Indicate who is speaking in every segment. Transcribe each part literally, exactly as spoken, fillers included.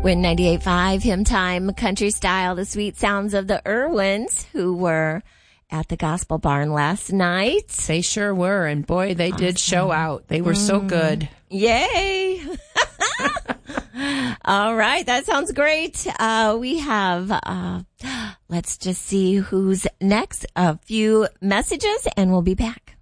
Speaker 1: Win ninety-eight point five, Hymn Time, Country Style, the sweet sounds of the Irwins, who were at the Gospel Barn last night.
Speaker 2: They sure were, and boy, they awesome. did show out. They were mm. so good.
Speaker 1: Yay! All right, that sounds great. Uh, we have, uh, let's just see who's next. A few messages, and we'll be back.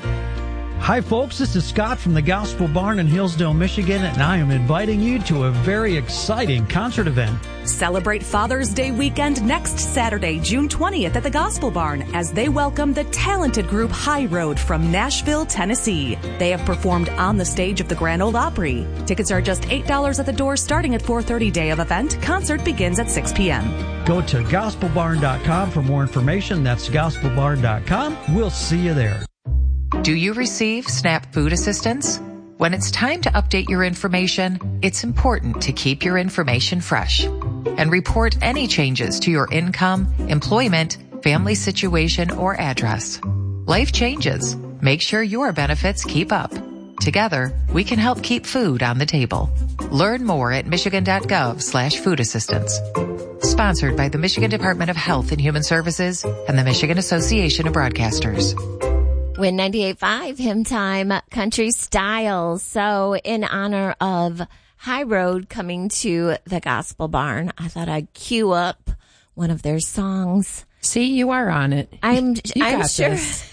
Speaker 3: Hi, folks. This is Scott from the Gospel Barn in Hillsdale, Michigan, and I am inviting you to a very exciting concert event.
Speaker 4: Celebrate Father's Day weekend next Saturday, June twentieth at the Gospel Barn as they welcome the talented group High Road from Nashville, Tennessee. They have performed on the stage of the Grand Ole Opry. Tickets are just eight dollars at the door starting at four thirty day of event. Concert begins at six p.m.
Speaker 3: Go to gospel barn dot com for more information. That's gospel barn dot com. We'll see you there.
Speaker 5: Do you receive SNAP food assistance? When it's time to update your information, it's important to keep your information fresh and report any changes to your income, employment, family situation, or address. Life changes. Make sure your benefits keep up. Together, we can help keep food on the table. Learn more at michigan.gov slash food assistance. Sponsored by the Michigan Department of Health and Human Services and the Michigan Association of Broadcasters.
Speaker 1: Win ninety-eight point five, Hymn Time, Country Style. So in honor of High Road coming to the Gospel Barn, I thought I'd cue up one of their songs.
Speaker 2: See, you are on it.
Speaker 1: I'm,
Speaker 2: you
Speaker 1: I'm
Speaker 2: got
Speaker 1: sure.
Speaker 2: This.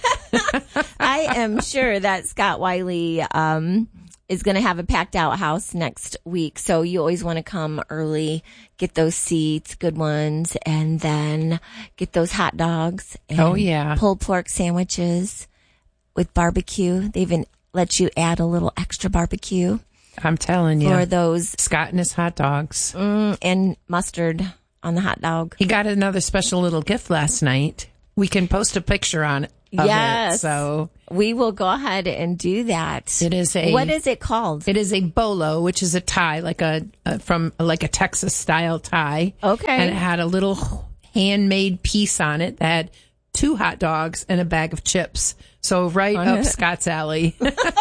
Speaker 1: I am sure that Scott Wiley, um, is going to have a packed out house next week. So you always want to come early, get those seats, good ones, and then get those hot dogs. And
Speaker 2: oh, yeah.
Speaker 1: pulled pork sandwiches with barbecue. They even let you add a little extra barbecue.
Speaker 2: I'm telling you.
Speaker 1: For those.
Speaker 2: Scott and his hot dogs.
Speaker 1: Mm, and mustard on the hot dog.
Speaker 2: He got another special little gift last night. We can post a picture on it.
Speaker 1: Yes.
Speaker 2: It, so
Speaker 1: we will go ahead and do that.
Speaker 2: It is a.
Speaker 1: What is it called?
Speaker 2: It is a bolo, which is a tie, like a, a from like a Texas style tie.
Speaker 1: Okay.
Speaker 2: And it had a little handmade piece on it that had two hot dogs and a bag of chips. So right up Scott's alley.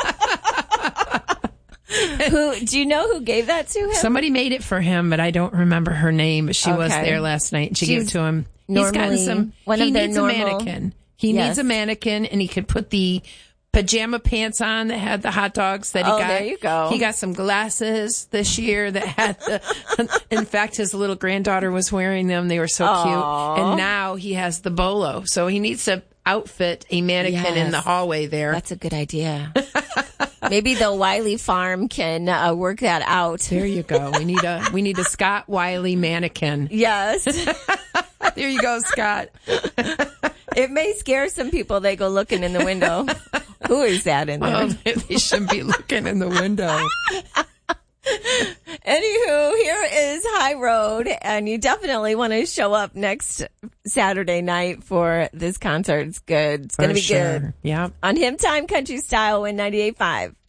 Speaker 1: Who do you know who gave that to him?
Speaker 2: Somebody made it for him, but I don't remember her name. But she okay. was there last night. And she She's gave it to him. He's gotten some.
Speaker 1: One
Speaker 2: he
Speaker 1: of their
Speaker 2: needs
Speaker 1: normal,
Speaker 2: a mannequin. He
Speaker 1: yes.
Speaker 2: needs a mannequin, and he could put the pajama pants on that had the hot dogs that he
Speaker 1: oh,
Speaker 2: got.
Speaker 1: There you go.
Speaker 2: He got some glasses this year that had the. In fact, his little granddaughter was wearing them. They were so
Speaker 1: Aww.
Speaker 2: cute. And now he has the bolo, so he needs to outfit a mannequin yes. in the hallway there.
Speaker 1: That's a good idea. Maybe the Wiley farm can uh, work that out.
Speaker 2: There you go. We need a we need a Scott Wiley mannequin.
Speaker 1: Yes.
Speaker 2: There you go, Scott.
Speaker 1: It may scare some people. They go looking in the window. Who is that in there?
Speaker 2: Well, they shouldn't be looking in the window.
Speaker 1: Anywho, here is High Road, and you definitely want to show up next Saturday night for this concert. It's good. It's going to be
Speaker 2: sure.
Speaker 1: good.
Speaker 2: Yeah.
Speaker 1: On Hymn Time, Country Style, Win ninety-eight point five.